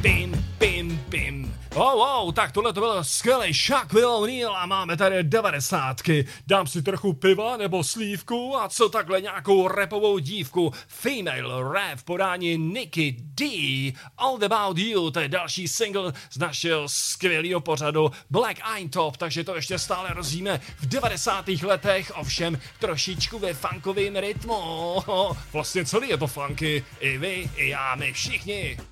Pim, pim, pim. Wow, tak tohle to byl skvělý Shaquille O'Neal a máme tady 90. Dám si trochu piva nebo slívku a co takhle nějakou rapovou dívku. Female rap v podání Nikki D. All About You, to je další single z našeho skvělého pořadu Black Eintop, takže to ještě stále rozíme v 90. letech, ovšem trošičku ve funkovým rytmu. Vlastně celý je to funky, i vy, i já, my všichni.